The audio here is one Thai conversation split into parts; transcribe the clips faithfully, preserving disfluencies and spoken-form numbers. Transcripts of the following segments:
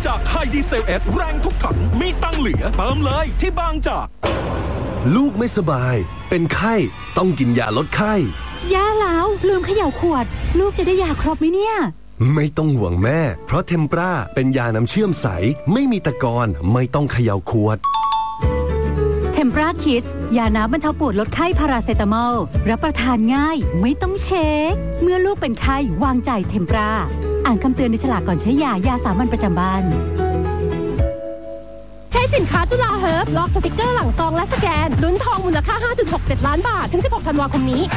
จากไฮดีเซลเอสแรงทุกถังมีตังเหลือเติมเลยที่บางจากลูกไม่สบายเป็นไข้ต้องกินยาลดไข้ยาแล้วลืมเขย่าขวดลูกจะได้ยาครบไหมเนี่ยไม่ต้องห่วงแม่เพราะเทมปราเป็นยาน้ำเชื่อมใสไม่มีตะกอนไม่ต้องเขย่าขวดเทมปราคิดยาน้ำบรรเทาปวดลดไข้พาราเซตามอลรับประทานง่ายไม่ต้องเช็คเมื่อลูกเป็นไข้วางใจเทมปราอ่านคำเตือนในฉลากก่อนใช้ยายาสามัญประจำบ้านใช้สินค้าจุฬาเฮิร์บลอกสติกเกอร์หลังซองและสแกนลุ้นทองมูลค่า ห้าจุดหกเจ็ด ล้านบาทถึงสิบหกธันวาคมนี้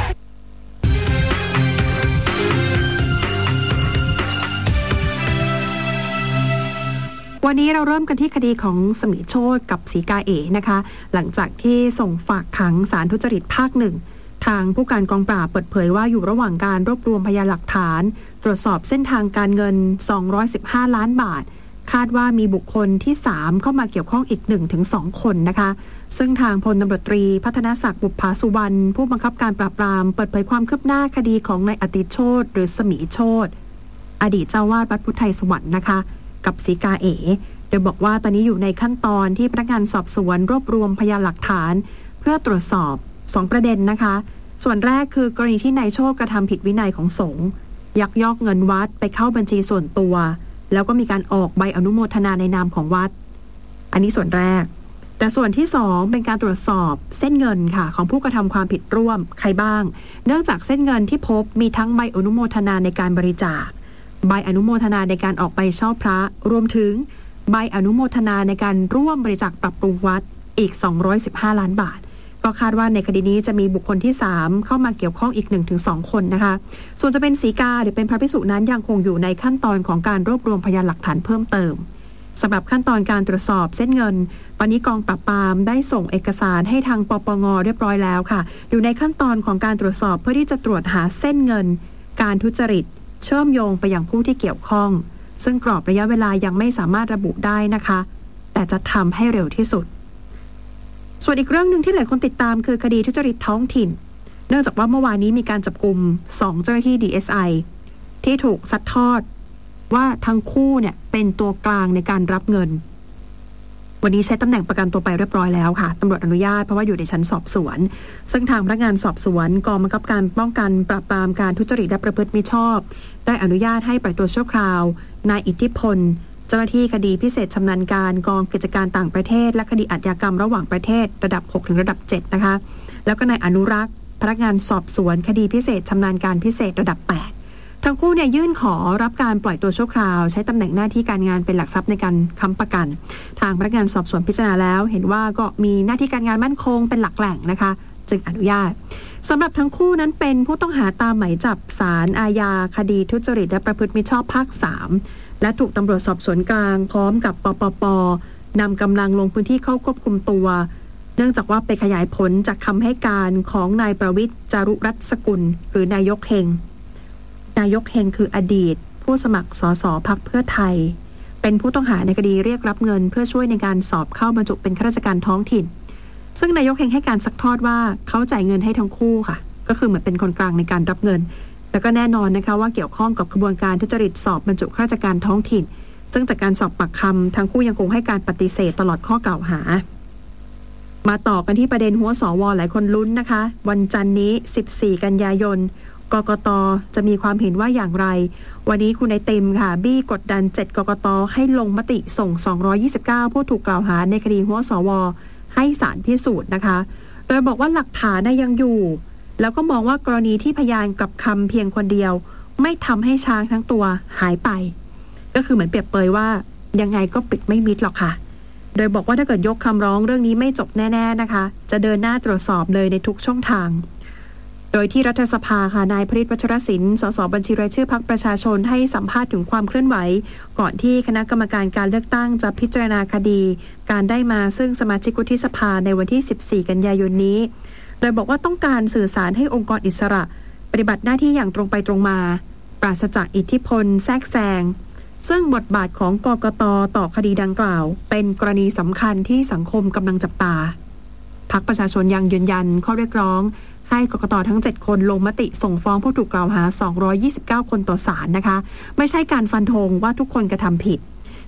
วันนี้เราเริ่มกันที่คดีของสมิโชติกับศรีกาเอ๋นะคะหลังจากที่ส่งฝากขังศาลทุจริตภาคหนึ่งทางผู้การกองปราบเปิดเผยว่าอยู่ระหว่างการรวบรวมพยานหลักฐานตรวจสอบเส้นทางการเงินสองร้อยสิบห้าล้านบาทคาดว่ามีบุคคลที่สามเข้ามาเกี่ยวข้องอีก หนึ่งถึงสอง คนนะคะซึ่งทางพลตำรวจตรีพัฒนศักดิ์บุปผาสุวรรณผู้บังคับการปราบปรามเปิดเผยความคืบหน้าคดีของนายอติโชติหรือสมิโชติอดีตเจ้าวาดวัดพุทธไทยสวรรค์นะคะกับศรีกาเอ๋โดยบอกว่าตอนนี้อยู่ในขั้นตอนที่พนักงานสอบสวนรวบรวมพยานหลักฐานเพื่อตรวจสอบสองประเด็นนะคะส่วนแรกคือกรณีที่นายโชติกระทำผิดวินัยของสงฆ์ยักยอกเงินวัดไปเข้าบัญชีส่วนตัวแล้วก็มีการออกใบอนุโมทนาในนามของวัดอันนี้ส่วนแรกแต่ส่วนที่สองเป็นการตรวจสอบเส้นเงินค่ะของผู้กระทำความผิดร่วมใครบ้างเนื่องจากเส้นเงินที่พบมีทั้งใบอนุโมทนาในการบริจาคใบอนุโมทนาในการออกใบเช่าพระรวมถึงใบอนุโมทนาในการร่วมบริจาคปรับปรุงวัดอีกสองร้อยสิบห้าล้านบาทก็คาดว่าในคดีนี้จะมีบุคคลที่สามเข้ามาเกี่ยวข้องอีก หนึ่งถึงสอง คนนะคะส่วนจะเป็นศรีกาหรือเป็นพระภิกษุนั้นยังคงอยู่ในขั้นตอนของการรวบรวมพยานหลักฐานเพิ่มเติมสำหรับขั้นตอนการตรวจสอบเส้นเงินตอนนี้กองปราบปรามได้ส่งเอกสารให้ทางปปงเรียบร้อยแล้วค่ะอยู่ในขั้นตอนของการตรวจสอบเพื่อที่จะตรวจหาเส้นเงินการทุจริตเชื่อมโยงไปยังผู้ที่เกี่ยวข้องซึ่งกรอบระยะเวลายังไม่สามารถระบุได้นะคะแต่จะทำให้เร็วที่สุดส่วนอีกเรื่องหนึ่งที่หลายคนติดตามคือคดีทุจริตท้องถิ่นเนื่องจากว่าเมื่อวานนี้มีการจับกุมสองเจ้าหน้าที่ ดี เอส ไอ ที่ถูกซัดทอดว่าทั้งคู่เนี่ยเป็นตัวกลางในการรับเงินวันนี้ใช้ตำแหน่งประกันตัวไปเรียบร้อยแล้วค่ะตำรวจอนุญาตเพราะว่าอยู่ในชั้นสอบสวนซึ่งทางพนักงานสอบสวนกองบังคับการป้องกันปราบปรามการทุจริตและประพฤติมิชอบได้อนุญาตให้ปล่อยตัวชั่วคราวนายอิทธิพลเจ้าหน้าที่คดีพิเศษชำนาญการกองกิจการต่างประเทศและคดีอาชญากรรมระหว่างประเทศระดับหกถึงระดับเจ็ดนะคะแล้วก็นายอนุรักษ์พนักงานสอบสวนคดีพิเศษชำนาญการพิเศษระดับแปดทั้งคู่เนี่ยยื่นขอรับการปล่อยตัวชั่วคราวใช้ตำแหน่งหน้าที่การงานเป็นหลักทรัพย์ในการค้ำประกันทางพนักงานสอบสวนพิจารณาแล้วเห็นว่าก็มีหน้าที่การงานมั่นคงเป็นหลักแหล่งนะคะจึงอนุญาตสำหรับทั้งคู่นั้นเป็นผู้ต้องหาตามหมายจับศาลอาญาคดีทุจริตและประพฤติมิชอบภาคสามและถูกตำรวจสอบสวนกลางพร้อมกับปปป.นำกำลังลงพื้นที่เข้าควบคุมตัวเนื่องจากว่าไปขยายผลจากคำให้การของนายประวิตร จารุรัตน์สกุลหรือนายกเฮงนายกเฮงคืออดีตผู้สมัครสสพรรคเพื่อไทยเป็นผู้ต้องหาในคดีเรียกรับเงินเพื่อช่วยในการสอบเข้าบรรจุเป็นข้าราชการท้องถิ่นซึ่งนายกเฮงให้การซักทอดว่าเขาจ่ายเงินให้ทั้งคู่ค่ะก็คือเหมือนเป็นคนกลางในการรับเงินแล้วก็แน่นอนนะคะว่าเกี่ยวข้องกับขบวนการทุจริตสอบบรรจุข้าราชการท้องถิ่นซึ่งจากการสอบปากคำทั้งคู่ยังคงให้การปฏิเสธตลอดข้อกล่าวหามาต่อกันที่ประเด็นหัวสวหลายคนลุ้นนะคะวันจันทร์นี้สิบสี่กันยายนกกต.จะมีความเห็นว่าอย่างไรวันนี้คุณไอติมค่ะบี้กดดันเจ็ดกกต.ให้ลงมติส่งสองร้อยยี่สิบเก้าผู้ถูกกล่าวหาในคดีหัวสวให้ศาลพิสูจน์นะคะโดยบอกว่าหลักฐานยังอยู่แล้วก็มองว่ากรณีที่พยานกลับคำเพียงคนเดียวไม่ทำให้ช้างทั้งตัวหายไปก็คือเหมือนเปรียบเปยว่ายังไงก็ปิดไม่มิดหรอกค่ะโดยบอกว่าถ้าเกิดยกคำร้องเรื่องนี้ไม่จบแน่ๆนะคะจะเดินหน้าตรวจสอบเลยในทุกช่องทางโดยที่รัฐสภาค่ะนายพฤทธิ์วัชรศิลป์สสบัญชีรายชื่อพรรคประชาชนให้สัมภาษณ์ถึงความเคลื่อนไหวก่อนที่คณะกรรมการการเลือกตั้งจะพิจารณาคดีการได้มาซึ่งสมาชิกวุฒิสภาในวันที่สิบสี่กันยายนนี้โดยบอกว่าต้องการสื่อสารให้องค์กรอิสระปฏิบัติหน้าที่อย่างตรงไปตรงมาปราศจากอิทธิพลแทรกแซงซึ่งบทบาทของกกต.ต่อคดีดังกล่าวเป็นกรณีสำคัญที่สังคมกำลังจับตาพรรคประชาชนยังยืนยันข้อเรียกร้องให้กกต.ทั้งเจ็ดคนลงมติส่งฟ้องผู้ถูกกล่าวหาสองร้อยยี่สิบเก้าคนต่อศาลนะคะไม่ใช่การฟันธงว่าทุกคนกระทำผิดแ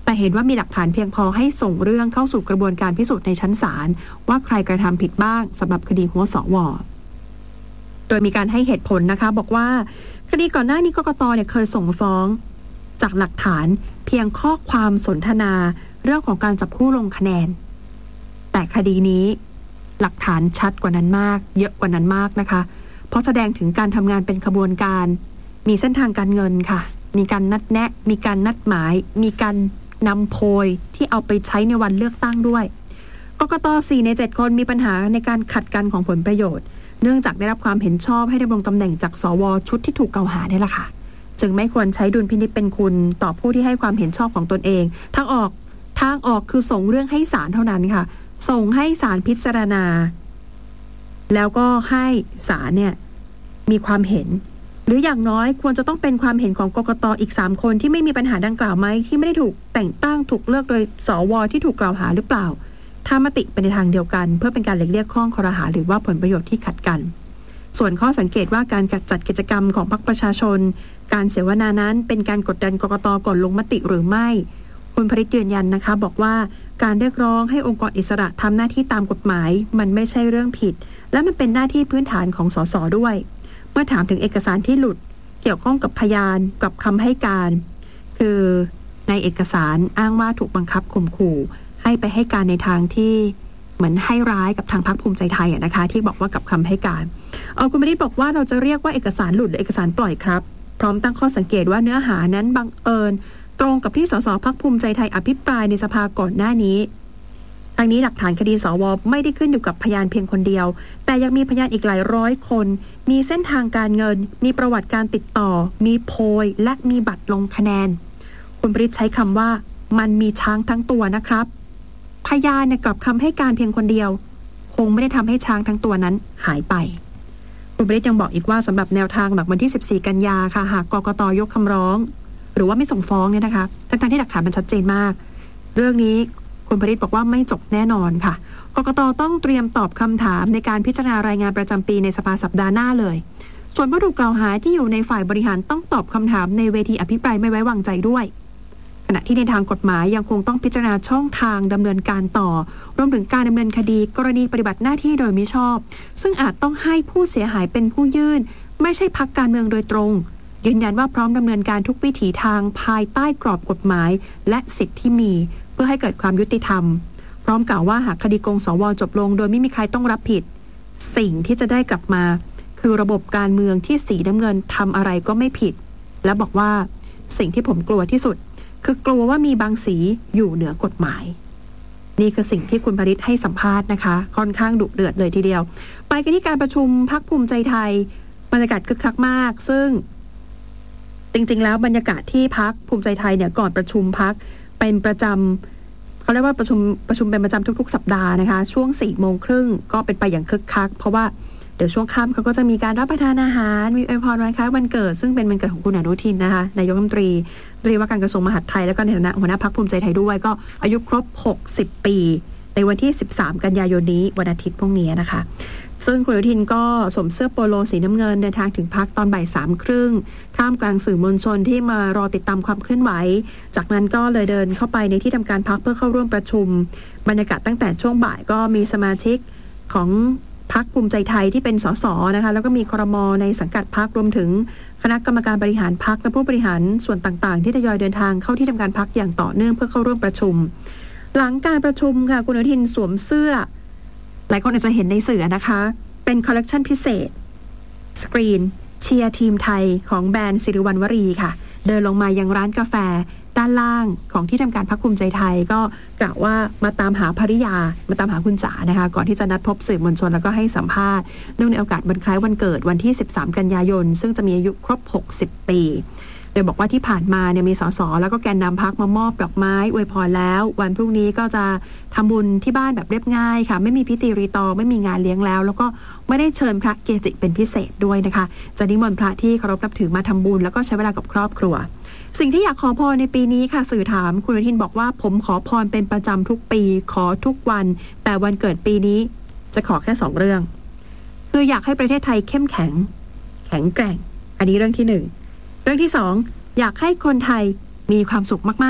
แต่เห็นว่ามีหลักฐานเพียงพอให้ส่งเรื่องเข้าสู่กระบวนการพิสูจน์ในชั้นศาลว่าใครกระทำผิดบ้างสำหรับคดีหัวสว.โดยมีการให้เหตุผลนะคะบอกว่าคดีก่อนหน้านี้กกต.เนี่ยเคยส่งฟ้องจากหลักฐานเพียงข้อความสนทนาเรื่องของการจับคู่ลงคะแนนแต่คดีนี้หลักฐานชัดกว่านั้นมากเยอะกว่านั้นมากนะคะเพราะแสดงถึงการทำงานเป็นขบวนการมีเส้นทางการเงินค่ะมีการนัดแนะมีการนัดหมายมีการนำโพยที่เอาไปใช้ในวันเลือกตั้งด้วยกกต.สี่ในเจ็ดคนมีปัญหาในการขัดกันของผลประโยชน์เนื่องจากได้รับความเห็นชอบให้ดำรงตำแหน่งจากสว.ชุดที่ถูกกล่าวหานี่แหละค่ะจึงไม่ควรใช้ดุลพินิจเป็นคุณต่อผู้ที่ให้ความเห็นชอบของตนเองทางออกทางออกคือส่งเรื่องให้ศาลเท่านั้นค่ะส่งให้ศาลพิจารณาแล้วก็ให้ศาลเนี่ยมีความเห็นหรืออย่างน้อยควรจะต้องเป็นความเห็นของกกต.อีกสามคนที่ไม่มีปัญหาดังกล่าวไหมที่ไม่ได้ถูกแต่งตั้งถูกเลือกโดยสว.ที่ถูกกล่าวหาหรือเปล่าถ้ามติเป็นในทางเดียวกันเพื่อเป็นการหลีกเลี่ยงข้อคอรหาหรือว่าผลประโยชน์ที่ขัดกันส่วนข้อสังเกตว่าการจัดกิจกรรมของพรรคประชาชนการเสวนานั้นเป็นการกดดันกกต.ก่อนลงมติหรือไม่คุณพริตยืนยันนะคะบอกว่าการเรียกร้องให้องค์กรอิสระทำหน้าที่ตามกฎหมายมันไม่ใช่เรื่องผิดและมันเป็นหน้าที่พื้นฐานของสสด้วยเมื่อถามถึงเอกสารที่หลุดเกี่ยวข้องกับพยานกับคำให้การคือในเอกสารอ้างว่าถูกบังคับข่มขู่ให้ไปให้การในทางที่เหมือนให้ร้ายกับทางพรรคภูมิใจไทยนะคะที่บอกว่ากับคำให้การเอาคุณพริตบอกว่าเราจะเรียกว่าเอกสารหลุดหรือเอกสารปล่อยครับพร้อมตั้งข้อสังเกตว่าเนื้อหานั้นบังเอิญตรงกับที่สสพรรคภูมิใจไทยอภิปรายในสภาก่อนหน้านี้ทางนี้หลักฐานคดีสว.ไม่ได้ขึ้นอยู่กับพยานเพียงคนเดียวแต่ยังมีพยานอีกหลายร้อยคนมีเส้นทางการเงินมีประวัติการติดต่อมีโพยและมีบัตรลงคะแนนคุณปริศใช้คำว่ามันมีช้างทั้งตัวนะครับพยานเนี่ยกลับคำให้การเพียงคนเดียวคงไม่ได้ทำให้ช้างทั้งตัวนั้นหายไปคุณปริศยังบอกอีกว่าสำหรับแนวทางหลังวันที่สิบสี่กันยาค่ะหากกกต.ยกคำร้องหรือว่าไม่ส่งฟ้องเนี่ยนะคะทั้งๆที่หลักฐานมันชัดเจนมากเรื่องนี้คุณพริตบอกว่าไม่จบแน่นอนค่ะกกต.ต้องเตรียมตอบคำถามในการพิจารณารายงานประจำปีในสภาสัปดาห์หน้าเลยส่วนผู้ถูกกล่าวหาที่อยู่ในฝ่ายบริหารต้องตอบคำถามในเวทีอภิปรายไม่ไว้วางใจด้วยขณะที่ในทางกฎหมายยังคงต้องพิจารณาช่องทางดำเนินการต่อรวมถึงการดำเนินคดีกรณีปฏิบัติหน้าที่โดยมิชอบซึ่งอาจต้องให้ผู้เสียหายเป็นผู้ยื่นไม่ใช่พรรคการเมืองโดยตรงยืนยันว่าพร้อมดำเนินการทุกวิถีทางภายใต้กรอบกฎหมายและสิทธิที่มีเพื่อให้เกิดความยุติธรรมพร้อมกล่าวว่าหากคดีโกงสว.จบลงโดยไม่มีใครต้องรับผิดสิ่งที่จะได้กลับมาคือระบบการเมืองที่สีน้ำเงินทำอะไรก็ไม่ผิดและบอกว่าสิ่งที่ผมกลัวที่สุดคือกลัวว่ามีบางสีอยู่เหนือกฎหมายนี่คือสิ่งที่คุณพริตให้สัมภาษณ์นะคะค่อนข้างดุเดือดเลยทีเดียวไปกันที่การประชุมพรรคภูมิใจไทยบรรยากาศคึกคักมากซึ่งจริงๆแล้วบรรยากาศที่พรรคภูมิใจไทยเนี่ยก่อนประชุมพรรคเป็นประจำเขาเรียกว่าประชุมประชุมเป็นประจำทุกๆสัปดาห์นะคะช่วงสี่โมงครึ่งก็เป็นไปอย่างคึกคักเพราะว่าเดี๋ยวช่วงค่ำเขาก็จะมีการรับประทานอาหารมีอวยพรวันคล้ายวันเกิดซึ่งเป็นวันเกิดของคุณอนุทินนะคะนายกรัฐมนตรีเรียกว่าการกระทรวงมหาดไทยแล้วก็ในฐานะหัวหน้าพรรคภูมิใจไทยด้วยก็อายุครบหกสิบปีในวันที่สิบสามกันยายนนี้วันอาทิตย์พรุ่งนี้นะคะซึ่งคุณอนุทินก็สวมเสื้อโปโลสีน้ำเงินเดินทางถึงพรรคตอนบ่ายสามครึ่งท่ามกลางสื่อมวลชนที่มารอติดตามความเคลื่อนไหวจากนั้นก็เลยเดินเข้าไปในที่ทำการพรรคเพื่อเข้าร่วมประชุมบรรยากาศตั้งแต่ช่วงบ่ายก็มีสมาชิกของพรรคภูมิใจไทยที่เป็นสสนะคะแล้วก็มีครม.ในสังกัดพรรครวมถึงคณะกรรมการบริหารพรรคและผู้บริหารส่วนต่างๆที่ทยอยเดินทางเข้าที่ทำการพรรคอย่างต่อเนื่องเพื่อเข้าร่วมประชุมหลังการประชุมค่ะคุณอนุทินสวมเสื้อหลายคนอาจจะเห็นในสื่อนะคะเป็นคอลเลกชันพิเศษสกรีนเชียร์ทีมไทยของแบรนด์สิริวัณวรีค่ะเดินลงมายังร้านกาแฟด้านล่างของที่ทำการพรรคภูมิใจไทยก็กล่าวว่ามาตามหาภริยามาตามหาคุณจ๋านะคะก่อนที่จะนัดพบสื่อมวลชนแล้วก็ให้สัมภาษณ์เนื่องในโอกาสวันคล้ายวันเกิดวันที่สิบสามกันยายนซึ่งจะมีอายุครบหกสิบปีโดยบอกว่าที่ผ่านมาเนี่ยมีสสแล้วก็แกนนำพรรคมามอบดอกไม้อวยพรแล้ววันพรุ่งนี้ก็จะทำบุญที่บ้านแบบเรียบง่ายค่ะไม่มีพิธีรีตองไม่มีงานเลี้ยงแล้วแล้วก็ไม่ได้เชิญพระเกจิเป็นพิเศษด้วยนะคะจะนิมนต์พระที่เคารพนับถือมาทำบุญแล้วก็ใช้เวลากับครอบครัวสิ่งที่อยากขอพรในปีนี้ค่ะสื่อถามคุณอนุทินบอกว่าผมขอพรเป็นประจำทุกปีขอทุกวันแต่วันเกิดปีนี้จะขอแค่สองเรื่องคืออยากให้ประเทศไทยเข้มแข็งแข็งแกร่งอันนี้เรื่องที่หนึ่งเรื่องที่สองอยากให้คนไทยมีความสุขมากๆ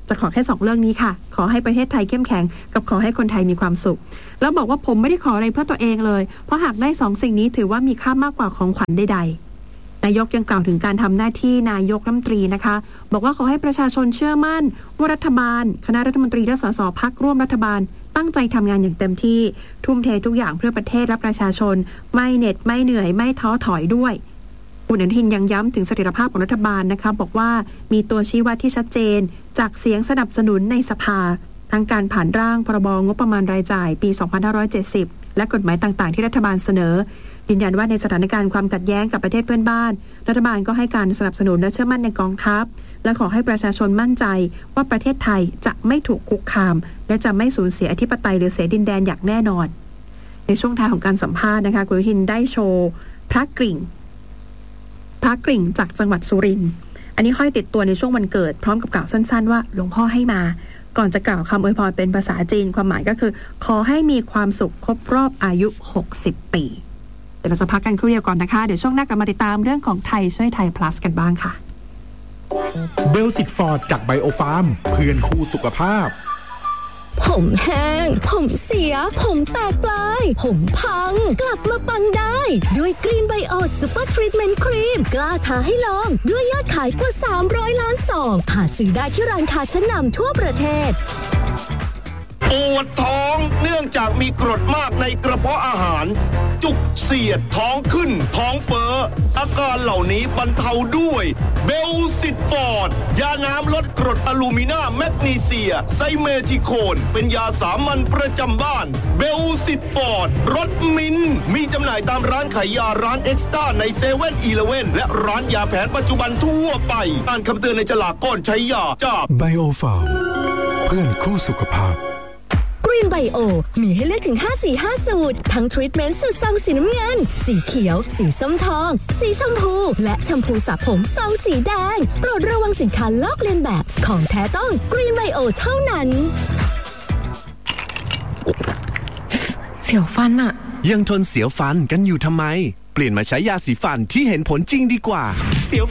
จะขอแค่สองเรื่องนี้ค่ะขอให้ประเทศไทยเข้มแข็งกับขอให้คนไทยมีความสุขแล้วบอกว่าผมไม่ได้ขออะไรเพื่อตัวเองเลยเพราะหากได้สองสิ่งนี้ถือว่ามีค่ามากกว่าของขวัญใดๆนายกยังกล่าวถึงการทำหน้าที่นายกรัฐมนตรีนะคะบอกว่าขอให้ประชาชนเชื่อมั่นว่ารัฐบาลคณะรัฐมนตรีและสสพรรคร่วมรัฐบาลตั้งใจทำงานอย่างเต็มที่ทุ่มเททุกอย่างเพื่อประเทศและประชาชนไม่เหน็ดไม่เหนื่อยไม่ท้อถอยด้วยคุณอนุทินยังย้ำถึงเสถียรภาพของรัฐบาลนะคะบอกว่ามีตัวชี้วัดที่ชัดเจนจากเสียงสนับสนุนในสภาทั้งการผ่านร่างพรบงบประมาณรายจ่ายปีสองพันห้าร้อยเจ็ดสิบและกฎหมายต่างๆที่รัฐบาลเสนอยืนยันว่าในสถานการณ์ความขัดแย้งกับประเทศเพื่อนบ้านรัฐบาลก็ให้การสนับสนุนและเชื่อมั่นในกองทัพและขอให้ประชาชนมั่นใจว่าประเทศไทยจะไม่ถูกคุกคามและจะไม่สูญเสียอธิปไตยหรือเสียดินแดนอย่างแน่นอนในช่วงท้ายของการสัมภาษณ์นะคะคุณอนุทินได้โชว์พระกริ่งพระกริ่งจากจังหวัดสุรินทร์อันนี้ห้อยติดตัวในช่วงวันเกิดพร้อมกับกล่าวสั้นๆว่าหลวงพ่อให้มาก่อนจะกล่าวคำอวยพรเป็นภาษาจีนความหมายก็คือขอให้มีความสุขครบรอบอายุหกสิบปีเดี๋ยวเราจะพักกันครู่เดียวก่อนนะคะเดี๋ยวช่วงหน้ากลับมาติดตามเรื่องของไทยช่วยไทย plus กันบ้างค่ะเบลสิตฟอร์ดจากไบโอฟาร์มเพื่อนคู่สุขภาพผมแห้งผมเสียผมแตกปลายผมพังกลับมาปังได้ด้วยกรีนไบโอซูเปอร์ทรีทเมนต์ครีมกล้าท้าให้ลองด้วยยอดขายกว่าสามร้อยล้านซองหาซื้อได้ที่ร้านค้าชั้นนำทั่วประเทศปวดท้องเนื่องจากมีกรดมากในกระเพาะอาหารจุกเสียดท้องขึ้นท้องเฟ้ออาการเหล่านี้บรรเทาด้วยเบลซิตฟอร์ดยาน้ำลดกรดอะลูมิเนียมแมกนีเซียไซเมทิโคนเป็นยาสามัญประจำบ้านเบลซิตฟอร์ดรสมิ้นมีจำหน่ายตามร้านขายยาร้านเอ็กซ์ต้าในเซเว่นอีเลฟเว่นและร้านยาแผนปัจจุบันทั่วไปอ่านคำเตือนในฉลากก่อนใช้ยาจากไบโอฟาร์มเพื่อนคู่สุขภาพกรีนไบโอมีให้เลือกถึงห้าสีห้าสูตรทั้งทรีทเมนต์สูตรซองสีน้ำเงินสีเขียวสีส้มทองสีชมพูและแชมพูสระผมซองสีแดงโปรดระวังสินค้าลอกเลียนแบบของแท้ต้องกรีนไบโอเท่านั้นเสียวฟันอะยังทนเสียวฟันกันอยู่ทำไมเปลี่ยนมาใช้ยาสีฟันที่เห็นผลจริงดีกว่าเสียว